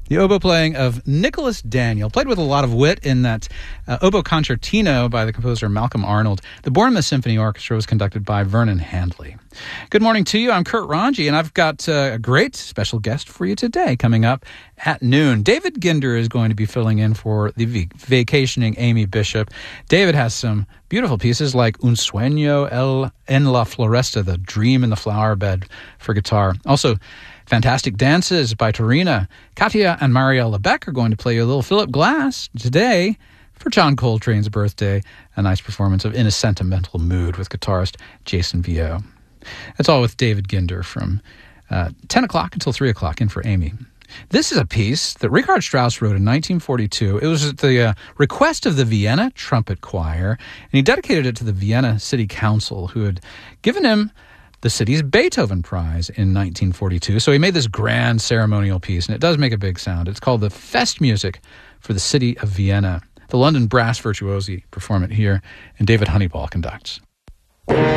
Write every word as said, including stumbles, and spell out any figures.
The oboe playing of Nicholas Daniel, played with a lot of wit in that uh, oboe concertino by the composer Malcolm Arnold. The Bournemouth Symphony Orchestra was conducted by Vernon Handley. Good morning to you. I'm Kurt Ranji, and I've got uh, a great special guest for you today coming up at noon. David Ginder is going to be filling in for the v- vacationing Amy Bishop. David has some beautiful pieces like Un sueño el en la floresta, the dream in the flower bed for guitar. Also, fantastic dances by Torina. Katia and Marielle Lebec are going to play you a little Philip Glass today for John Coltrane's birthday. A nice performance of In a Sentimental Mood with guitarist Jason Vio. That's all with David Ginder from uh, ten o'clock until three o'clock in for Amy. This is a piece that Richard Strauss wrote in nineteen forty-two. It was at the uh, request of the Vienna Trumpet Choir, and he dedicated it to the Vienna City Council, who had given him the city's Beethoven Prize in nineteen forty-two. So he made this grand ceremonial piece, and it does make a big sound. It's called the Fest Music for the City of Vienna. The London Brass Virtuosi perform it here, and David Honeyball conducts.